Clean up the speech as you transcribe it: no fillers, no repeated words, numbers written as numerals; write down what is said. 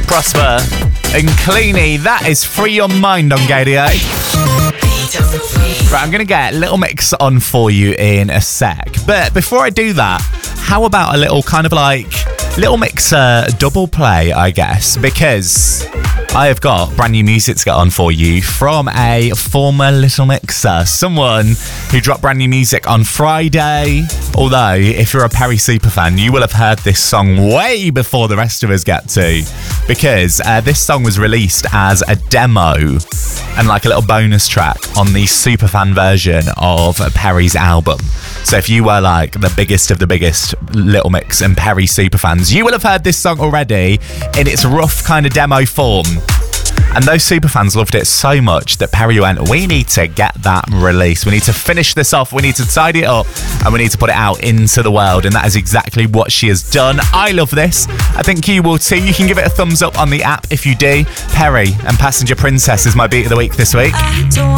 Prosper and Cleany. That is Free Your Mind on Gadio. Right, I'm going to get Little Mix on for you in a sec. But before I do that, how about a little kind of like Little Mix double play, I guess, because I have got brand new music to get on for you from a former Little Mixer, someone who dropped brand new music on Friday. Although, if you're a Perry superfan, you will have heard this song way before the rest of us get to, because this song was released as a demo and like a little bonus track on the superfan version of Perry's album. So if you were like the biggest of the biggest Little Mix and Perry superfans, you will have heard this song already in its rough kind of demo form. And those superfans loved it so much that Perry went, we need to get that released. We need to finish this off. We need to tidy it up and we need to put it out into the world. And that is exactly what she has done. I love this. I think you will too. You can give it a thumbs up on the app if you do. Perry and Passenger Princess is my beat of the week this week. I don't